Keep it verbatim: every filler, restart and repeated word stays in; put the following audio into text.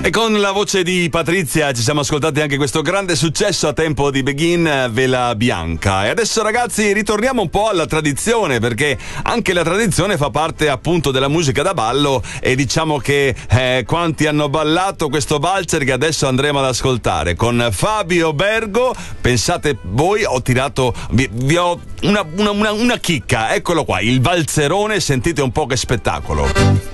E con la voce di Patrizia ci siamo ascoltati anche questo grande successo a tempo di Begin, Vela Bianca. E adesso, ragazzi, ritorniamo un po' alla tradizione, perché anche la tradizione fa parte appunto della musica da ballo, e diciamo che eh, quanti hanno ballato questo valzer che adesso andremo ad ascoltare con Fabio Bergo. Pensate voi, ho tirato vi, vi ho una, una, una, una chicca, eccolo qua, il valzerone, sentite un po' che spettacolo.